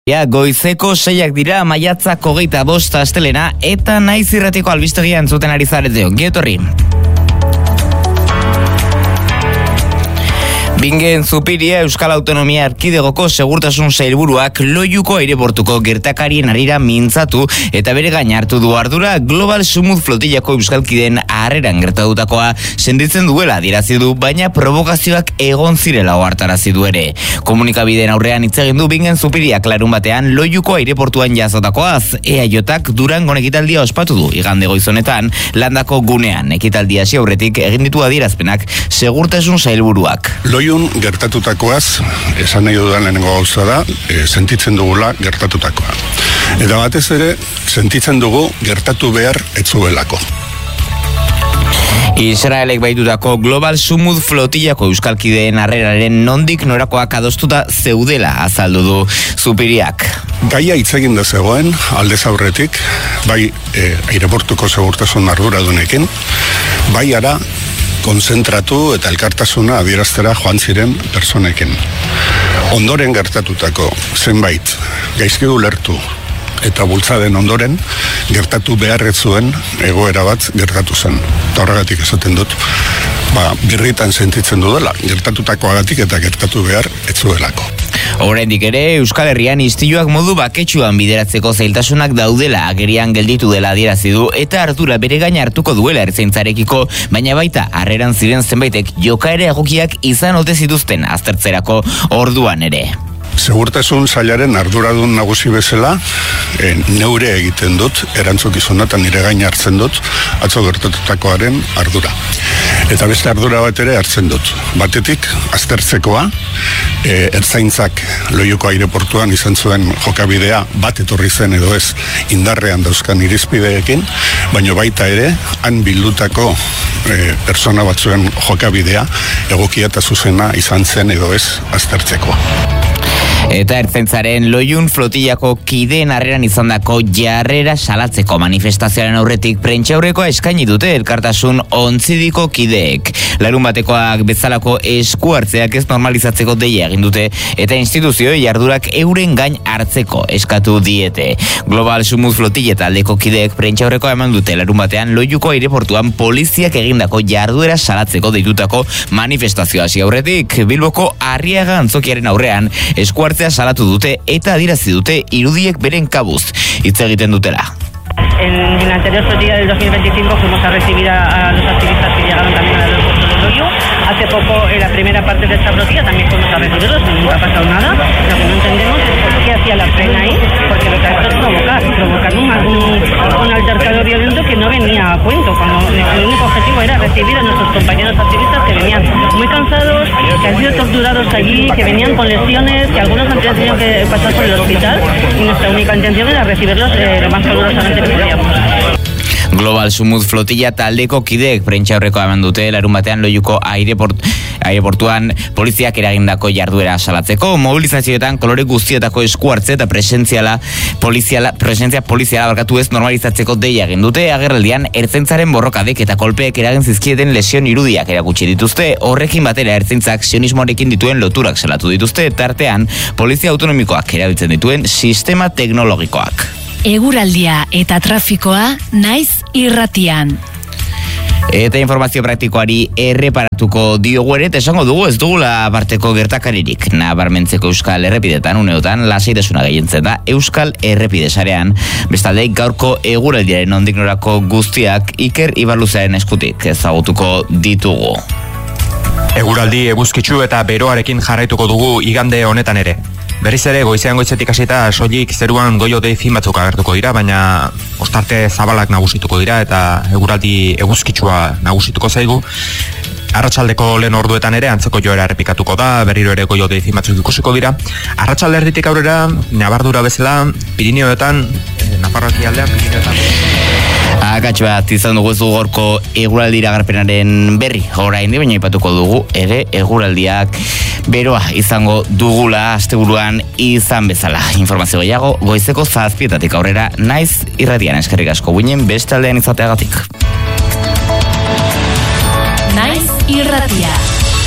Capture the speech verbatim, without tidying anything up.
Ja, goizeko seiak dira, maiatzak hogeita bost astelena, eta Naiz Irratiko albistegia entzuten ari zarete. Gietorri. Bingen Zupiria Euskal Autonomia Erkidegoko Segurtasun Sailburuak Loiuko aireportuko gertakarien harira mintzatu eta bere gain hartu du ardura Global Smooth Flotillako euskalkideen harreran gertatutakoa sentitzen duela adierazi du, baina provokazioak egon zirela ohartarazi du ere. Komunikabideen aurrean hitz egin du Bingen Zupiriak larun batean Loiuko aireportuan jazotakoaz. E A Jak Durangon ekitaldia ospatu du igande goizonetan landako gunean. Ekitaldia hasi aurretik egin ditu adierazpenak Segurtasun Sailburuak. Loiu gertatutakoaz, esan nahi dudan lehenengo gauza da, e, sentitzen dugula gertatutakoa. Eta batez ere, sentitzen dugu gertatu behar etzuelako. Israelek baitutako Global Smooth Flotillako euskalkideen harreraren nondik norakoak adostuta zeudela azaldu du Zupiriak. Gaia hitz egin da zegoen, aldez aurretik, bai e, aireportuko segurtasun arduradunekin, bai ara, konzentratu eta elkartasuna adieraztera joan ziren personekin. Ondoren gertatutako zenbait gaizki ulertu eta bultzaden ondoren gertatu beharrez zuen egoera bat gertatu zen. Eta horregatik esaten dut, ba, birritan sentitzen dudala, gertatutakoagatik eta gertatu behar ez zuelako. Oraindik ere, Euskal Herrian istiluak modu baketsuan bideratzeko zailtasunak daudela agerian gelditu dela adierazi du eta ardura bere gain hartuko duela ertzaintzarekiko, baina baita harreran ziren zenbaitek jokaere egokiak izan ote zituzten aztertzerako orduan ere. Segurtasun sailaren arduradun nagusi bezala, e, neure egiten dut, erantzukizuna eta nire gain hartzen dut, atzo gertatutakoaren ardura. Eta beste ardura bat ere hartzen dut. Batetik, aztertzekoa, e, ertzaintzak Loiuko aireportuan izan zuen jokabidea bat etorri zen edo ez indarrean dauzkan irizpideekin, baina baita ere, han bildutako e, persona batzuen jokabidea egokia eta zuzena izan zen edo ez aztertzekoa. Eta ertzaintzaren Loiun flotillako kideen harreran izandako jarrera salatzeko manifestazioaren aurretik prentsaurrekoa eskaini dute elkartasun ontzidiko kideek. Larun batekoak bezalako esku hartzeak ez normalizatzeko deia egin dute eta instituzioi jardurak euren gain hartzeko eskatu diete. Global Smooth Flotille taldeko kideek prentsaurrekoa eman dute larun batean Loiuko aireportuan poliziak egindako jarduera salatzeko deitutako manifestazioa hasi aurretik Bilboko Arriaga antzokiaren aurrean esku hartzea salatu dute eta adirazi dute irudiek beren kabuz hitz egiten dutela. En, en la anterior flotilla del dos mil veinticinco fuimos a recibir a, a los activistas que llegaron también al aeropuerto de Loiu. Hace poco, en la primera parte de esta flotilla, también fuimos a recibirlos y nunca ha pasado nada. Lo que no entendemos es por qué hacía la prensa ahí, porque lo que ha hecho es provocar, provocar un, un, un altercado violento que no venía a cuento, cuando el único objetivo era recibir a nuestros compañeros activistas que venían muy cansados, que han sido torturados allí, que venían con lesiones, que algunos han tenido que pasar por el hospital, y nuestra única intención era recibirlos eh, lo más calurosamente que podíamos. Global Smooth Flotilla taldeko kideek prentsaurrekoa eman dute larun batean Loiuko aireport, aireportuan poliziak eragindako jarduera salatzeko, mobilizazioetan kolore guztietako esku hartze eta presentziala poliziala, presentzia poliziala barkatu ez normalizatzeko deia egin dute. Agerraldian ertzaintzaren borrokadek eta kolpeek eragin zizkieten lesion irudiak erakutsi dituzte. Horrekin batera ertzaintzak sionismoarekin dituen loturak salatu dituzte, tartean polizia autonomikoak erabiltzen dituen sistema teknologikoak. Eguraldia eta trafikoa Naiz Irratian. Eta informazio praktikoari erreparatuko diogu ere, esango dugu ez dugula parteko gertakaririk nabarmentzeko Euskal Errepidetan uneotan lasaitasuna gehientzen da Euskal Errepide sarean. Bestalde gaurko eguraldiaren nondik norako guztiak Iker Ibarluzaren eskutik ezagutuko ditugu. Eguraldi eguzkitsu eta beroarekin jarraituko dugu igande honetan ere. Berriz ere, goizean goizetik hasita soilik zeruan goio-dei fin batzuk agertuko dira, baina ostarte zabalak nagusituko dira eta eguraldi eguzkitsua nagusituko zaigu. Arratsaldeko lehen orduetan ere antzeko joera errepikatuko da, berriro ere goio-dei fin batzuk ikusiko dira. Arratsalde erditik aurrera, nabardura bezala, Pirineoetan, Nafarroa aldean, Pirineoetan... Akatxo bat izan dugu zu gorko eguraldi iragarpenaren berri orain di, baina ipatuko dugu ere eguraldiak beroa izango dugula asteburuan izan bezala. Informazio gehiago goizeko zazpietatik aurrera Naiz Irratian. Eskerrik asko guinen bestaldean izateagatik. Naiz Irratia.